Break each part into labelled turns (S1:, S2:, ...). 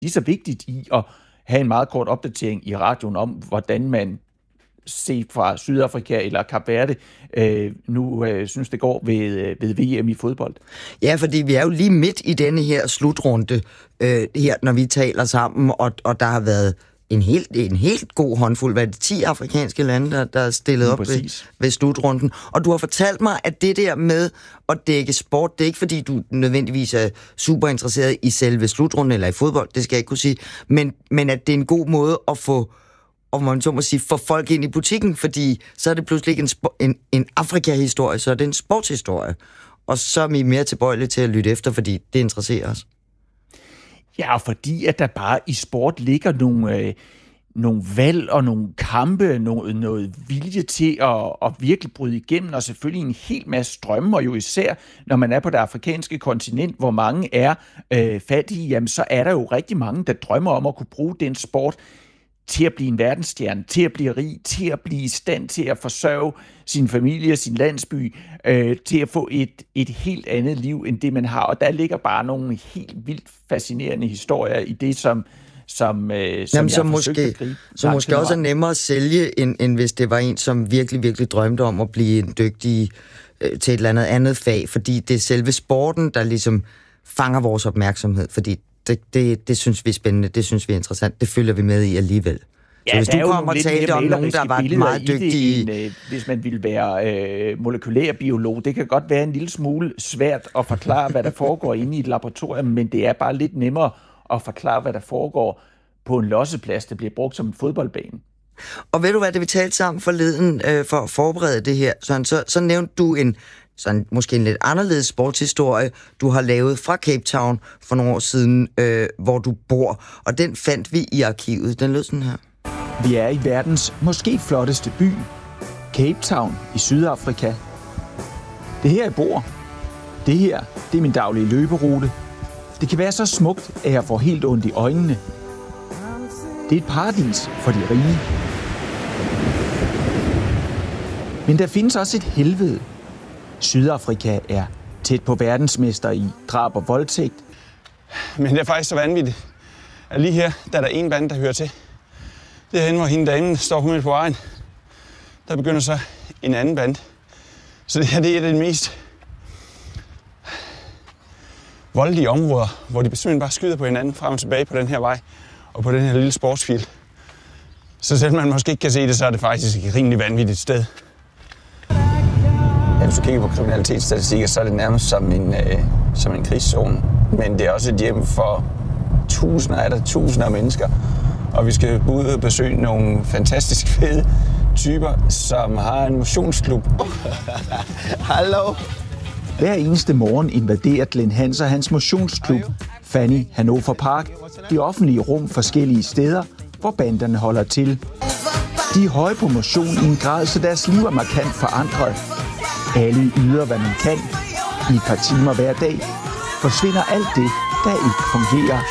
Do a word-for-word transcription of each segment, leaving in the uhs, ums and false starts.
S1: lige så vigtigt i at have en meget kort opdatering i radioen om, hvordan man set fra Sydafrika eller Kap Verde, øh, nu øh, synes det går ved, ved V M i fodbold.
S2: Ja, fordi vi er jo lige midt i denne her slutrunde, øh, her, når vi taler sammen, og, og der har været en helt, en helt god håndfuld, hvad er det, ti afrikanske lande, der, der er stillet op ved, ved slutrunden. Og du har fortalt mig, at det der med at dække sport, det er ikke fordi, du nødvendigvis er super interesseret i selve slutrunden eller i fodbold, det skal jeg ikke kunne sige, men, men at det er en god måde at få og man så må sige, få folk ind i butikken, fordi så er det pludselig ikke en, spo- en, en Afrika-historie, så er det en sportshistorie. Og så er vi mere tilbøjelige til at lytte efter, fordi det interesserer os.
S1: Ja, fordi at der bare i sport ligger nogle, øh, nogle valg og nogle kampe, noget, noget vilje til at, at virkelig bryde igennem, og selvfølgelig en hel masse drømme, og jo især, når man er på det afrikanske kontinent, hvor mange er øh, fattige, jamen så er der jo rigtig mange, der drømmer om at kunne bruge den sport til at blive en verdensstjerne, til at blive rig, til at blive i stand til at forsørge sin familie, sin landsby, øh, til at få et, et helt andet liv, end det man har. Og der ligger bare nogle helt vildt fascinerende historier i det, som, som, øh, som
S2: Jamen,
S1: jeg
S2: så
S1: har forsøgt
S2: måske,
S1: at gribe.
S2: Så måske også er nemmere at sælge, end, end hvis det var en, som virkelig, virkelig drømte om at blive en dygtig øh, til et eller andet andet fag, fordi det er selve sporten, der ligesom fanger vores opmærksomhed, fordi Det, det, det synes vi er spændende, det synes vi er interessant, det følger vi med i alligevel.
S1: Ja,
S2: så hvis du kommer og talte om nogen, der var meget dygtige...
S1: Det, end, hvis man ville være øh, molekylærbiolog, det kan godt være en lille smule svært at forklare, hvad der foregår inde i et laboratorium, men det er bare lidt nemmere at forklare, hvad der foregår på en losseplads, der bliver brugt som en fodboldbane.
S2: Og ved du hvad, det vi talte sammen forleden øh, for at forberede det her, så, så, så nævnte du en sådan måske en lidt anderledes sportshistorie, du har lavet fra Cape Town for nogle år siden, øh, hvor du bor. Og den fandt vi i arkivet. Den lød sådan her.
S1: Vi er i verdens måske flotteste by, Cape Town i Sydafrika. Det er her, jeg bor. Det her, det er min daglige løberute. Det kan være så smukt, at jeg får helt ondt i øjnene. Det er et paradis for de rige. Men der findes også et helvede. Sydafrika er tæt på verdensmester i drab og voldtægt.
S3: Men det er faktisk så vanvittigt, at lige her, der er der en bande, der hører til. Derhen, hvor hende damen står på midt på vejen, der begynder så en anden bande. Så det her, det er et af de mest voldelige områder, hvor de simpelthen bare skyder på hinanden frem og tilbage på den her vej og på den her lille sportsfil. Så selvom man måske ikke kan se det, så er det faktisk et rimelig vanvittigt sted.
S4: Ja, hvis du kigger på kriminalitetsstatistikker, så er det nærmest som en, øh, som en krigszone. Men det er også et hjem for tusinder af der tusinder af mennesker. Og vi skal ud og besøge nogle fantastisk fede typer, som har en motionsklub. Hallo!
S1: Hver eneste morgen invaderer Glenn Hans og hans motionsklub, Fanny Hannover Park, de offentlige rum forskellige steder, hvor banderne holder til. De er høje på motion i en grad, så deres liv er markant forandret. Alle yder, hvad man kan. I et par timer hver dag forsvinder alt det, der ikke fungerer.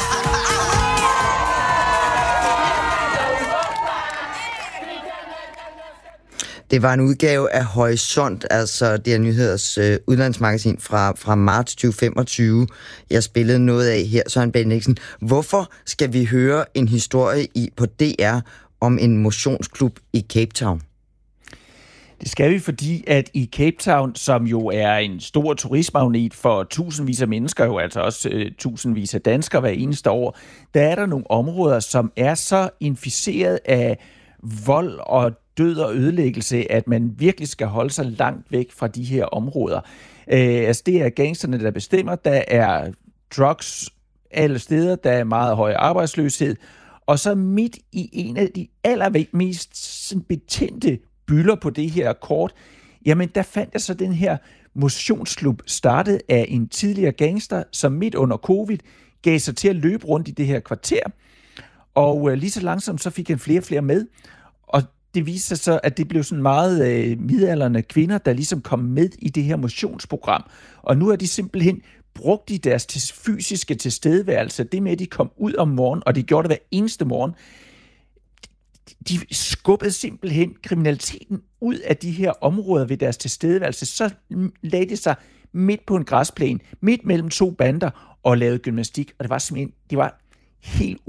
S2: Det var en udgave af Horisont, altså det er Nyheders øh, udlandsmagasin fra, fra marts tyve femogtyve. Jeg spillede noget af her, Søren Bendiksen. Hvorfor skal vi høre en historie i på D R om en motionsklub i Cape Town?
S1: Det skal vi, fordi at i Cape Town, som jo er en stor turistmagnet for tusindvis af mennesker, jo altså også øh, tusindvis af danskere hver eneste år, der er der nogle områder, som er så inficeret af vold og død og ødelæggelse, at man virkelig skal holde sig langt væk fra de her områder. Øh, altså det er gangsterne, der bestemmer. Der er drugs alle steder, der er meget høj arbejdsløshed. Og så midt i en af de allermest betændte bylder på det her kort, jamen der fandt jeg så den her motionsklub, startet af en tidligere gangster, som midt under covid gav sig til at løbe rundt i det her kvarter. Og øh, lige så langsomt så fik han flere og flere med. Og det viste sig så, at det blev sådan meget øh, midaldrende kvinder, der ligesom kom med i det her motionsprogram. Og nu er de simpelthen brugt i deres til fysiske tilstedeværelse. Det med, at de kom ud om morgenen, og de gjorde det hver eneste morgen. De skubbede simpelthen kriminaliteten ud af de her områder ved deres tilstedeværelse. Så lagde de sig midt på en græsplæne, midt mellem to bander, og lavede gymnastik. Og det var simpelthen, det var helt